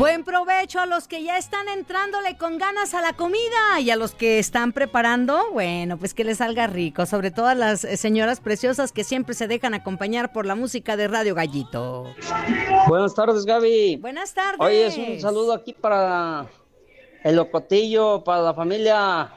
Buen provecho a los que ya están entrándole con ganas a la comida y a los que están preparando, bueno, pues que les salga rico, sobre todo a las señoras preciosas que siempre se dejan acompañar por la música de Radio Gallito. Buenas tardes, Gaby. Buenas tardes. Oye, es un saludo aquí para el Locotillo, para la familia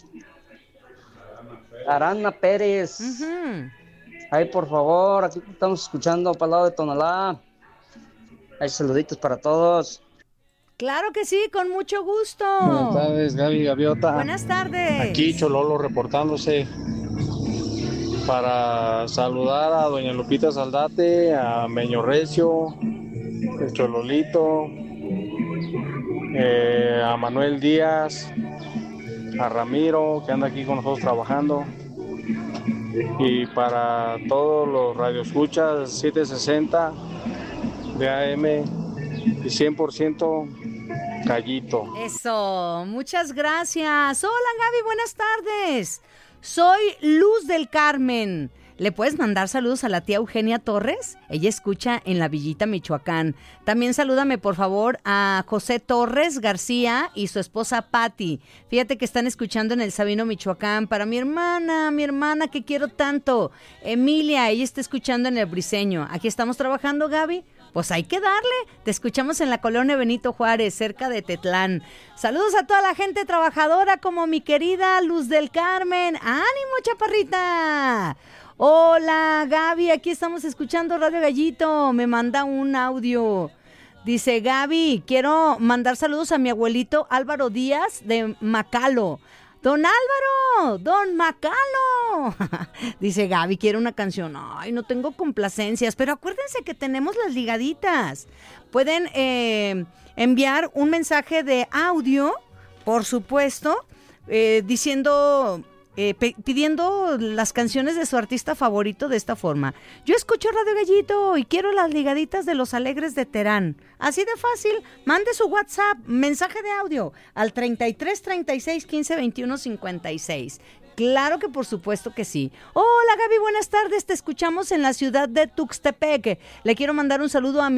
Arana Pérez. Ahí, por favor, aquí estamos escuchando para el lado de Tonalá. Hay saluditos para todos. Claro que sí, con mucho gusto. Buenas tardes, Gaby Gaviota. Buenas tardes. Aquí Chololo reportándose para saludar a doña Lupita Saldate, a Meño Recio, el Chololito, a Manuel Díaz, a Ramiro, que anda aquí con nosotros trabajando, y para todos los radioescuchas 760 de AM y 100% Gallito. Eso, muchas gracias. Hola Gaby, buenas tardes. Soy Luz del Carmen. ¿Le puedes mandar saludos a la tía Eugenia Torres? Ella escucha en La Villita, Michoacán. También salúdame, por favor, a José Torres García y su esposa Patti. Fíjate que están escuchando en El Sabino, Michoacán. Para mi hermana que quiero tanto, Emilia, ella está escuchando en El Briseño. Aquí estamos trabajando, Gaby. Pues hay que darle. Te escuchamos en la colonia Benito Juárez, cerca de Tetlán. Saludos a toda la gente trabajadora como mi querida Luz del Carmen. ¡Ánimo, chaparrita! Hola, Gaby, aquí estamos escuchando Radio Gallito. Me manda un audio. Dice, Gaby, quiero mandar saludos a mi abuelito Álvaro Díaz de Macalo. ¡Don Álvaro! ¡Don Macalo! Dice Gaby, quiere una canción. Ay, no tengo complacencias, pero acuérdense que tenemos las ligaditas. Pueden enviar un mensaje de audio, por supuesto, diciendo... pidiendo las canciones de su artista favorito de esta forma. Yo escucho Radio Gallito y quiero las ligaditas de Los Alegres de Terán. Así de fácil, mande su WhatsApp, mensaje de audio al 33 36 15 21 56. Claro que por supuesto que sí. Hola Gaby, buenas tardes, te escuchamos en la ciudad de Tuxtepec. Le quiero mandar un saludo a mi